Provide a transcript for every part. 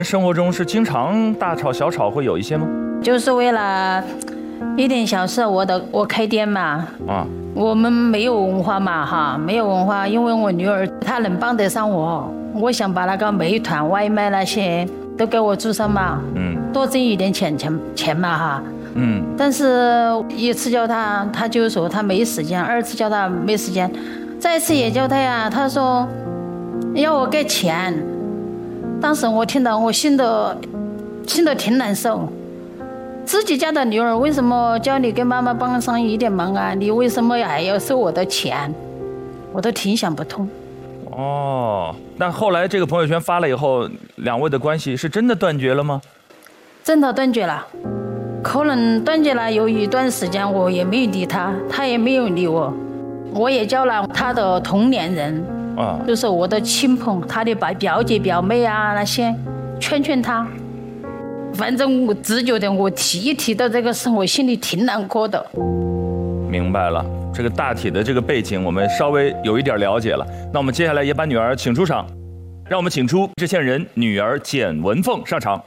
生活中是经常大吵小吵，会有一些吗？ 就是为了一点小事，我开店嘛，我们没有文化嘛哈，没有文化，因为我女儿她能帮得上我，我想把那个美团外卖那些都给我做上嘛，多挣一点钱嘛哈，但是一次叫她，她就说她没时间，二次叫她没时间，再次也叫她呀，她说要我给钱，当时我听到我心的挺难受。自己家的女儿为什么叫你给妈妈帮上一点忙啊？你为什么还要收我的钱？我都挺想不通。 那后来这个朋友圈发了以后，两位的关系是真的断绝了吗？ 真的断绝了，可能断绝了有一段时间，我也没有理他，他也没有理我。我也叫了他的同年人，就是我的亲朋，他的表姐表妹啊那些，劝他。反正我只觉得我提到这个事，我心里挺难过的。 明白了，这个大体的这个背景我们稍微有一点了解了。那我们接下来也把女儿请出场，让我们请出制线人女儿简文凤上场。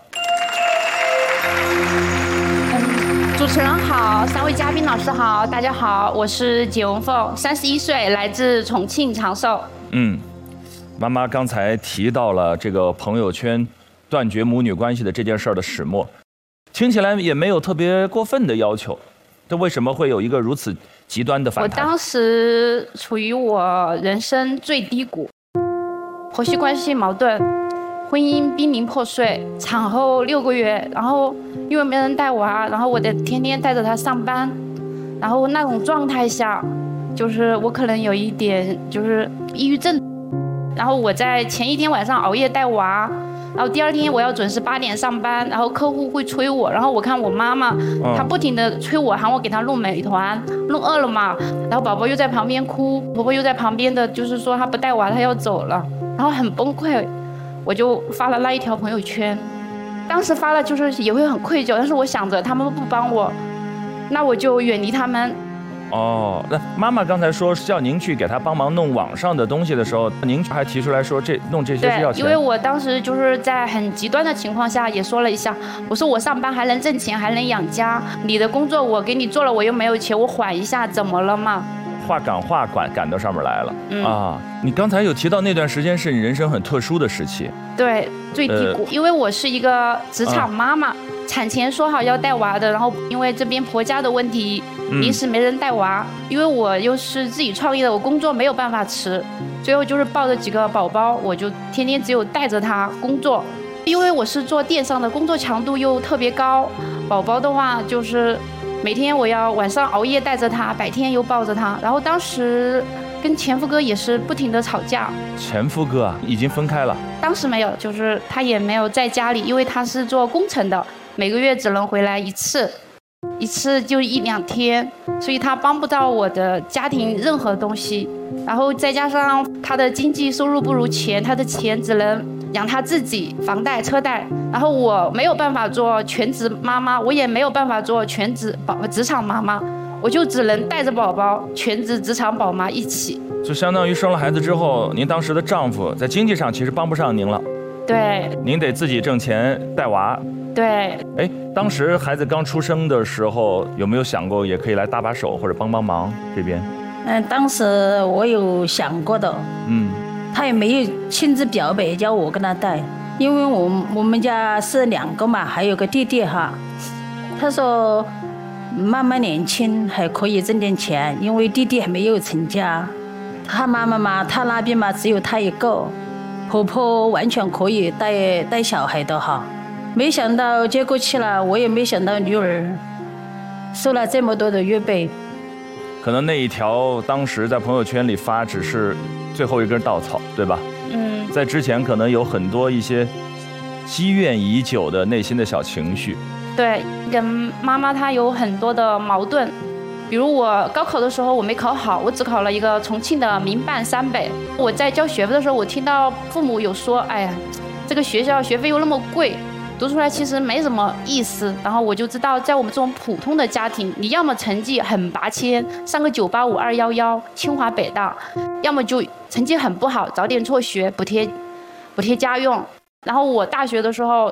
主持人好，三位嘉宾老师好，大家好，我是简文凤，31岁，来自重庆长寿。 妈妈刚才提到了这个朋友圈断绝母女关系的这件事儿的始末，听起来也没有特别过分的要求，这为什么会有一个如此极端的反弹？ 我当时处于我人生最低谷，婆媳关系矛盾，婚姻濒临破碎，产后6个月，然后因为没人带娃，然后我得天天带着她上班，然后那种状态下，就是我可能有一点就是抑郁症，然后我在前一天晚上熬夜带娃。然后第二天我要准时8点上班，然后客户会催我，然后我看我妈妈，她不停地催我，喊我给她弄美团、弄饿了么，然后宝宝又在旁边哭，婆婆又在旁边的，就是说她不带娃，她要走了，然后很崩溃，我就发了那一条朋友圈，当时发了就是也会很愧疚，但是我想着他们不帮我，那我就远离他们。 那妈妈刚才说叫您去给她帮忙弄网上的东西的时候，您还提出来说弄这些是要钱。 对，因为我当时就是在很极端的情况下也说了一下，我说我上班还能挣钱，还能养家，你的工作我给你做了，我又没有钱，我缓一下怎么了嘛？ 话赶到上面来了。你刚才有提到那段时间是你人生很特殊的时期。 对，最低谷，因为我是一个职场妈妈，产前说好要带娃的，然后因为这边婆家的问题，临时没人带娃，因为我又是自己创业的，我工作没有办法辞，最后就是抱着几个宝宝，我就天天只有带着他工作，因为我是做电商的，工作强度又特别高，宝宝的话就是每天我要晚上熬夜带着他，白天又抱着他，然后当时跟前夫哥也是不停的吵架。 前夫哥已经分开了？ 当时没有，就是他也没有在家里，因为他是做工程的，每个月只能回来一次就1-2天，所以他帮不到我的家庭任何东西。然后再加上他的经济收入不如前，他的钱只能养他自己，房贷车贷，然后我没有办法做全职妈妈，我也没有办法做全职职场妈妈，我就只能带着宝宝全职职场宝妈一起。 就相当于生了孩子之后，您当时的丈夫在经济上其实帮不上您了。 对， 您得自己挣钱带娃。 对。 当时孩子刚出生的时候，有没有想过也可以来搭把手或者帮忙这边？ 当时我有想过的。他也没有亲自表白叫我跟他带，因为我们家是2个嘛，还有个弟弟哈。他说妈妈年轻还可以挣点钱，因为弟弟还没有成家，他妈妈嘛，他那边嘛只有他一个，婆婆完全可以带小孩的哈。没想到结果去了，我也没想到女儿收了这么多的月费。 可能那一条当时在朋友圈里发只是最后一根稻草，对吧？在之前可能有很多一些积怨已久的内心的小情绪。 对，跟妈妈她有很多的矛盾，比如我高考的时候我没考好，我只考了一个重庆的民办3北。我在交学费的时候，我听到父母有说，哎呀，这个学校学费又那么贵，读出来其实没什么意思。然后我就知道，在我们这种普通的家庭，你要么成绩很拔尖，上个985、211、清华北大，要么就成绩很不好，早点辍学，补贴家用。然后我大学的时候